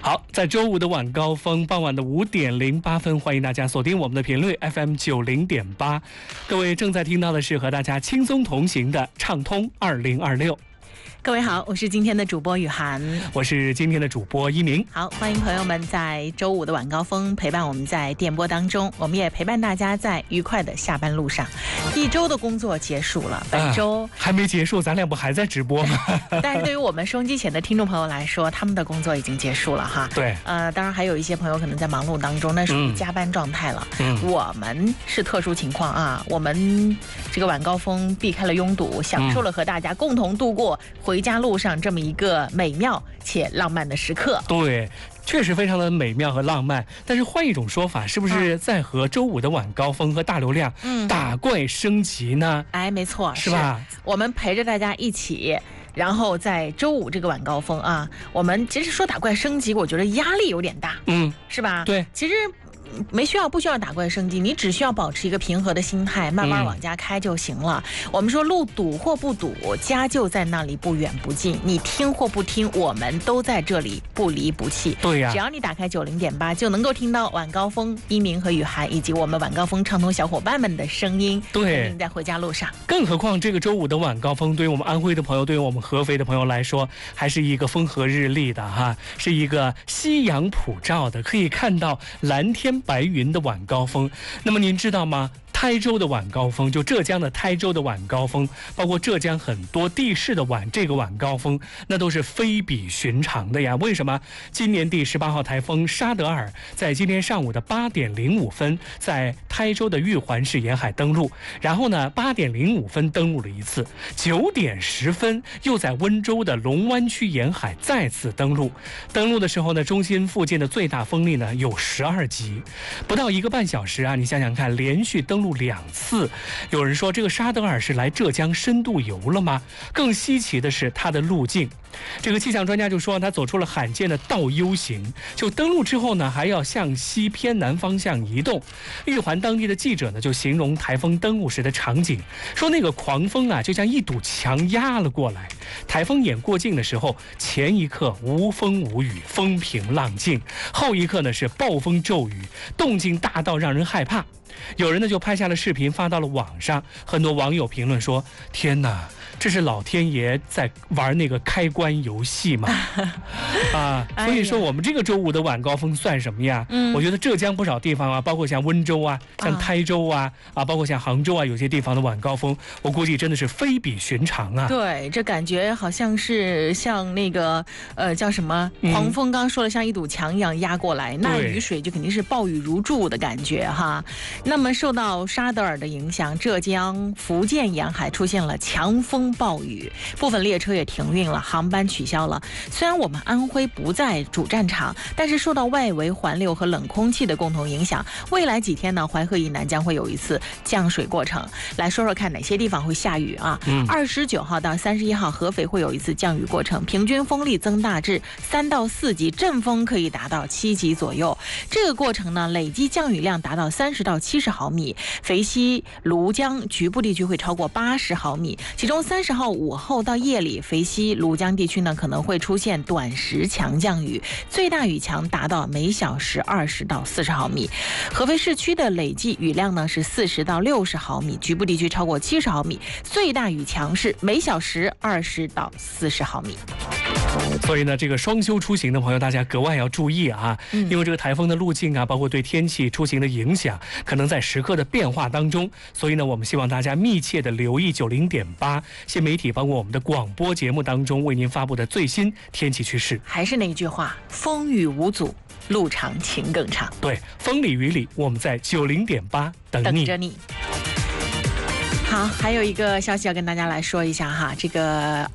好，在周五的晚高峰，傍晚的5点08分，欢迎大家锁定我们的频率 FM 90.8。各位正在听到的是和大家轻松同行的畅通2026。 各位好，我是今天的主播雨涵， 我是今天的主播一鸣。 好，欢迎朋友们在周五的晚高峰陪伴我们在电波当中，我们也陪伴大家在愉快的下班路上。一周的工作结束了，本周、 还没结束，咱俩不还在直播吗？ 但是对于我们收音机前的听众朋友来说，他们的工作已经结束了哈。 对， 当然还有一些朋友可能在忙碌当中，那属于加班状态了。我们是特殊情况啊，我们这个晚高峰避开了拥堵，享受了和大家共同度过回家路上这么一个美妙且浪漫的时刻。 对，确实非常的美妙和浪漫。但是换一种说法，是不是在和周五的晚高峰和大流量打怪升级呢？ 哎，没错， 是吧？ 我们陪着大家一起。然后在周五这个晚高峰啊，我们其实说打怪升级，我觉得压力有点大，是吧？ 对， 其实不需要打怪升级，你只需要保持一个平和的心态，慢慢往家开就行了。我们说路堵或不堵，家就在那里不远不近，你听或不听，我们都在这里不离不弃。 对呀， 只要你打开90.8，就能够听到晚高峰一鸣和雨涵以及我们晚高峰畅通小伙伴们的声音。 对， 在回家路上。 更何况这个周五的晚高峰，对于我们安徽的朋友，对于我们合肥的朋友来说，还是一个风和日丽的哈，是一个夕阳普照的，可以看到蓝天白云的晚高峰。那么您知道吗？台州的晚高峰，就浙江的台州的晚高峰，包括浙江很多地市的这个晚高峰，那都是非比寻常的呀。为什么？今年第18号台风沙德尔在今天上午的8点05分，在台州的玉环市沿海登陆，然后呢8点05分登陆了一次，9点10分又在温州的龙湾区沿海再次登陆。登陆的时候呢，中心附近的最大风力呢有12级，不到1个半小时啊，你想想看，连续登陆2次。有人说这个沙德尔是来浙江深度游了吗？更稀奇的是它的路径。这个气象专家就说他走出了罕见的倒 U 型，就登陆之后呢还要向西偏南方向移动。玉环当地的记者呢就形容台风登陆时的场景，说那个狂风啊就像一堵墙压了过来，台风眼过境的时候，前一刻无风无雨，风平浪静，后一刻呢是暴风骤雨，动静大到让人害怕。有人呢就拍下了视频发到了网上，很多网友评论说：天哪，这是老天爷在玩那个开关游戏吗？所以说我们这个周五的晚高峰算什么呀？我觉得浙江不少地方啊，包括像温州啊、像台州啊，包括像杭州啊，有些地方的晚高峰，我估计真的是非比寻常啊。 对，这感觉好像是像那个叫什么狂风，刚刚说了像一堵墙一样压过来，那雨水就肯定是暴雨如注的感觉哈。那么受到沙德尔的影响，浙江、福建沿海出现了强风暴雨，部分列车也停运了，航班取消了。虽然我们安徽不在主战场，但是受到外围环流和冷空气的共同影响，未来几天呢，淮河以南将会有一次降水过程。来说说看哪些地方会下雨啊？29号到31号，合肥会有一次降雨过程，平均风力增大至3到4级，阵风可以达到7级左右。这个过程呢，累计降雨量达到30到70毫米，肥西、庐江局部地区会超过80毫米，其中30号午后到夜里，肥西、庐江地区呢可能会出现短时强降雨，最大雨强达到每小时20到40毫米。合肥市区的累计雨量呢是40到60毫米，局部地区超过70毫米，最大雨强是每小时20到40毫米。 所以呢，这个双休出行的朋友，大家格外要注意啊，因为这个台风的路径啊，包括对天气出行的影响，可能在时刻的变化当中。所以呢，我们希望大家密切的留意90.8新媒体，包括我们的广播节目当中为您发布的最新天气趋势。 还是那句话，风雨无阻，路长情更长。 对，风里雨里，我们在90.8等着你。好，还有一个消息要跟大家来说一下哈，这个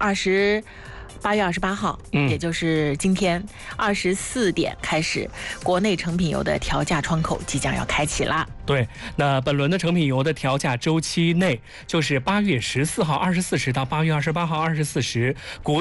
8月28号，也就是今天24点开始，国内成品油的调价窗口即将要开启啦。 对，那本轮的成品油的调价周期内，就是8月14号24时到8月28号24时，国